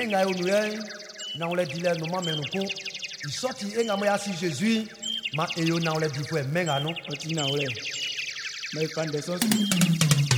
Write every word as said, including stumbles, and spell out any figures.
menga nous na on les dit les moment mais nous il sorti et nga moya si Jésus ma et yo na on les dit frère menga non Otina ole. Mais pas de sens.